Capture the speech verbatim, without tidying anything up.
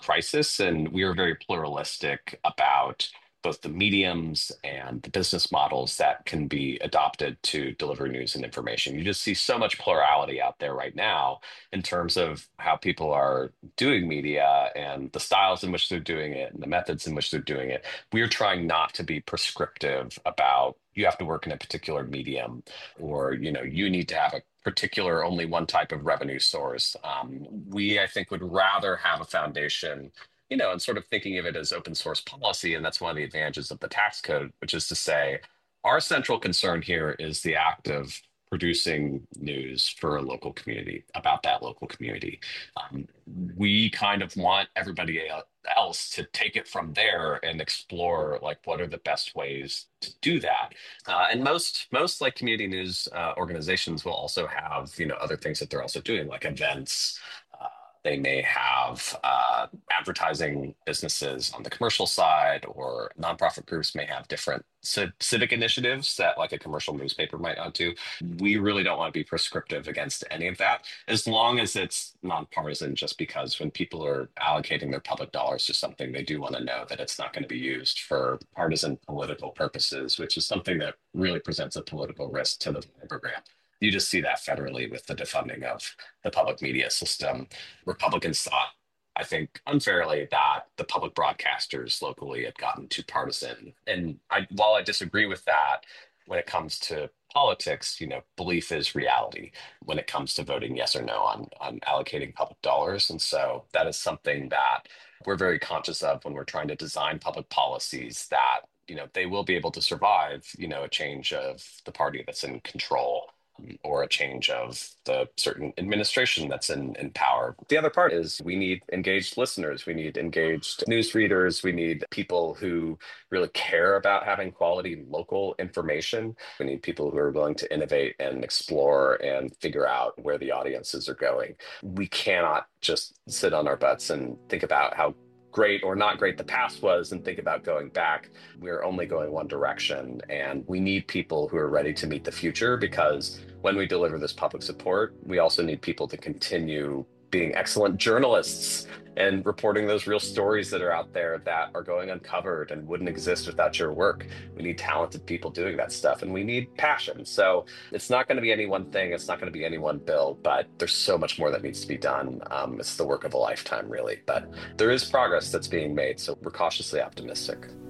crisis, and we are very pluralistic about both the mediums and the business models that can be adopted to deliver news and information. You just see so much plurality out there right now in terms of how people are doing media and the styles in which they're doing it and the methods in which they're doing it. We're trying not to be prescriptive about you have to work in a particular medium or you know you need to have a particular only one type of revenue source. Um, we, I think, would rather have a foundation, you know, and sort of thinking of it as open source policy. And that's one of the advantages of the tax code, which is to say, our central concern here is the act of producing news for a local community about that local community. Um, we kind of want everybody else to take it from there and explore like what are the best ways to do that. Uh, and most most like community news uh, organizations will also have you know other things that they're also doing like events. Uh, they may have uh, advertising businesses on the commercial side, or nonprofit groups may have different ci- civic initiatives that like a commercial newspaper might not do. We really don't want to be prescriptive against any of that, as long as it's nonpartisan, just because when people are allocating their public dollars to something, they do want to know that it's not going to be used for partisan political purposes, which is something that really presents a political risk to the program. You just see that federally with the defunding of the public media system. Republicans thought, I think unfairly, that the public broadcasters locally had gotten too partisan. And I, while I disagree with that, when it comes to politics, you know, belief is reality when it comes to voting yes or no on on allocating public dollars. And so that is something that we're very conscious of when we're trying to design public policies that, you know, they will be able to survive, you know, a change of the party that's in control, um, or a change of the certain administration that's in, in power. The other part is we need engaged listeners, we need engaged news readers, we need people who really care about having quality local information. We need people who are willing to innovate and explore and figure out where the audiences are going. We cannot just sit on our butts and think about how great or not great the past was and think about going back. We're only going one direction, and we need people who are ready to meet the future, because when we deliver this public support, we also need people to continue being excellent journalists and reporting those real stories that are out there that are going uncovered and wouldn't exist without your work. We need talented people doing that stuff, and we need passion. So it's not going to be any one thing. It's not going to be any one bill, but there's so much more that needs to be done. Um, it's the work of a lifetime, really. But there is progress that's being made, so we're cautiously optimistic.